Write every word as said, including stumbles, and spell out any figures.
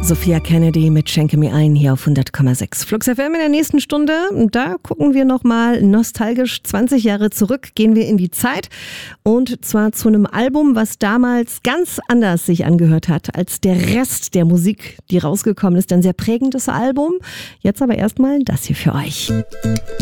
Sophia Kennedy mit Schenke mir ein hier auf hundert Komma sechs. Flux F M in der nächsten Stunde. Da gucken wir nochmal nostalgisch zwanzig Jahre zurück, gehen wir in die Zeit. Und zwar zu einem Album, was damals ganz anders sich angehört hat als der Rest der Musik, die rausgekommen ist. Ein sehr prägendes Album. Jetzt aber erstmal das hier für euch.